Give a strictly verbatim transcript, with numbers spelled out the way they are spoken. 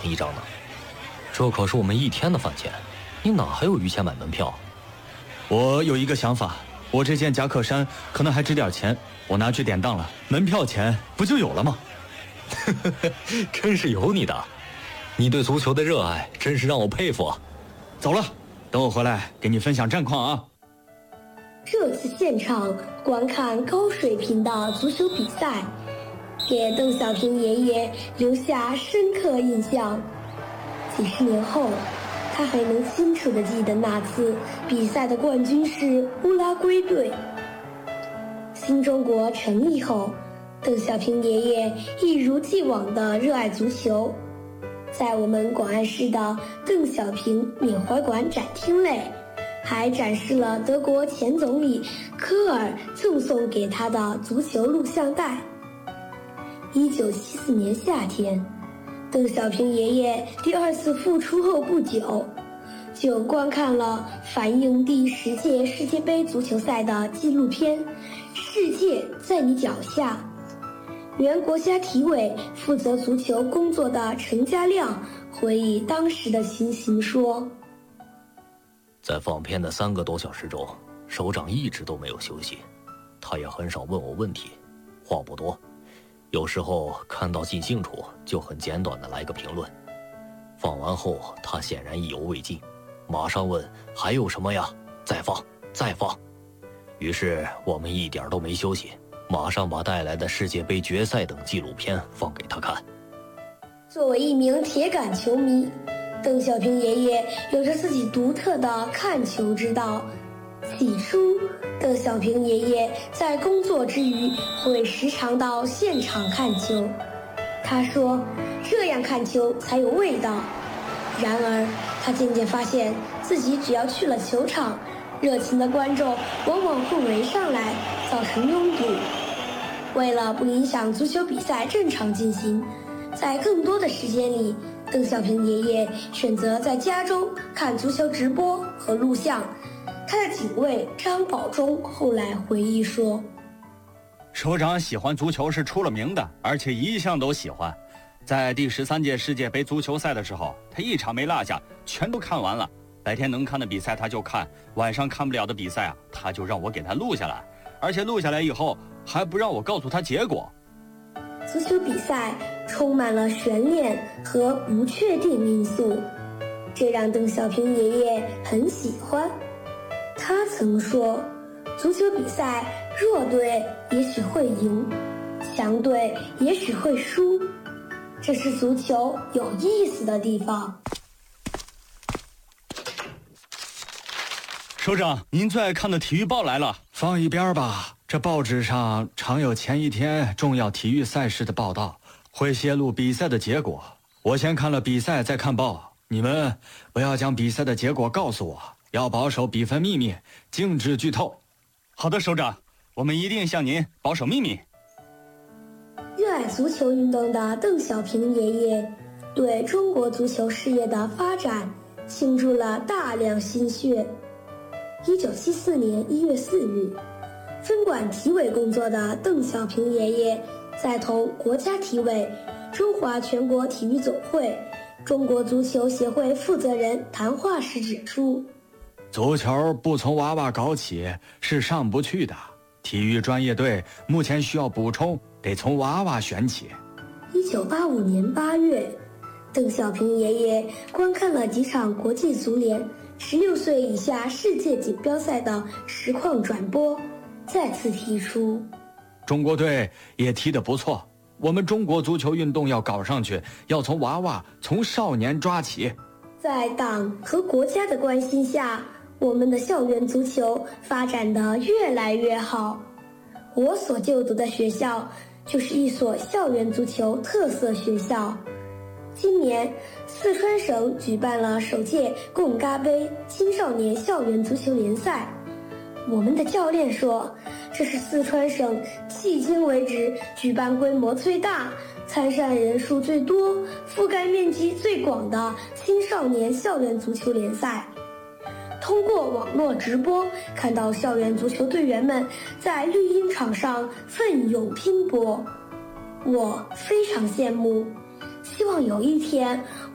一张呢？这可是我们一天的饭钱，你哪还有余钱买门票？ 我有一个想法，我这件夹克衫可能还值点钱，我拿去典当了，门票钱不就有了吗？ 真是有你的，你对足球的热爱真是让我佩服啊！ 走了，等我回来给你分享战况啊！ 这次现场观看高水平的足球比赛，给邓小平爷爷留下深刻印象。几十年后，他还能清楚地记得那次比赛的冠军是乌拉圭队。新中国成立后，邓小平爷爷一如既往地热爱足球。在我们广安市的邓小平缅怀馆展厅内，还展示了德国前总理科尔赠送给他的足球录像带。一九七四年夏天，邓小平爷爷第二次复出后不久，就观看了反映第十届世界杯足球赛的纪录片《世界在你脚下》。原国家体委负责足球工作的陈家亮回忆当时的情形说： 在放片的三个多小时中，首长一直都没有休息，他也很少问我问题，话不多，有时候看到尽兴处就很简短的来个评论。放完后他显然意犹未尽，马上问还有什么呀，再放再放。于是我们一点都没休息，马上把带来的世界杯决赛等纪录片放给他看。 作为一名铁杆球迷，邓小平爷爷有着自己独特的看球之道。起初，邓小平爷爷在工作之余会时常到现场看球。他说，这样看球才有味道。然而，他渐渐发现自己只要去了球场，热情的观众往往会围上来，造成拥堵。为了不影响足球比赛正常进行，在更多的时间里，邓小平爷爷选择在家中看足球直播和录像。他的警卫张保忠后来回忆说： 首长喜欢足球是出了名的，而且一向都喜欢。在第十三届世界杯足球赛的时候，他一场没落下，全都看完了。白天能看的比赛他就看，晚上看不了的比赛啊，他就让我给他录下来，而且录下来以后还不让我告诉他结果。 足球比赛充满了悬念和不确定因素，这让邓小平爷爷很喜欢。他曾说，足球比赛弱队也许会赢，强队也许会输，这是足球有意思的地方。 首长，您最爱看的体育报来了，放一边吧。这报纸上常有前一天重要体育赛事的报道，会泄露比赛的结果。我先看了比赛再看报，你们不要将比赛的结果告诉我，要保守比分秘密，禁止剧透。好的，首长，我们一定向您保守秘密。 热爱足球运动的邓小平爷爷对中国足球事业的发展倾注了大量心血。一九七四年一月四日，分管体委工作的邓小平爷爷在同国家体委、中华全国体育总会、中国足球协会负责人谈话时指出， 足球不从娃娃搞起是上不去的，体育专业队目前需要补充，得从娃娃选起。 一九八五年八月，邓小平爷爷观看了几场国际足联十六岁以下世界锦标赛的实况转播，再次提出， 中国队也踢得不错，我们中国足球运动要搞上去，要从娃娃从少年抓起。 在党和国家的关心下，我们的校园足球发展得越来越好。我所就读的学校就是一所校园足球特色学校。今年，四川省举办了首届贡嘎杯青少年校园足球联赛。我们的教练说，这是四川省迄今为止举办规模最大、参赛人数最多、覆盖面积最广的青少年校园足球联赛。通过网络直播，看到校园足球队员们在绿茵场上奋勇拼搏，我非常羡慕。希望有一天